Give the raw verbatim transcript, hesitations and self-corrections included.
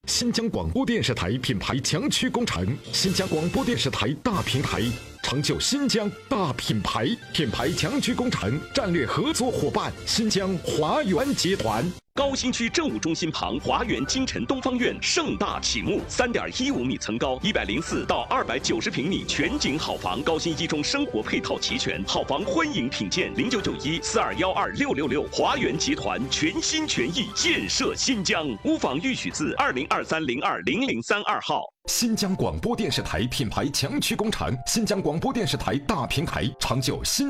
新疆广播电视台品牌强驱工程，新疆广播电视台大平台，成就新疆大品牌。品牌强驱工程战略合作伙伴：新疆华源集团。 高新区政务中心旁华源金晨东方院盛大启幕，三点一五米层高，一百零四到二百九十平米全景好房，高新一中生活配套齐全，好房欢迎品鉴。零九九一四二幺二六六六，华源集团全心全意建设新疆。屋房预许字二零二三零二零零三二号。 新疆广播电视台品牌强驱工程，新疆广播电视台大平台，成就新。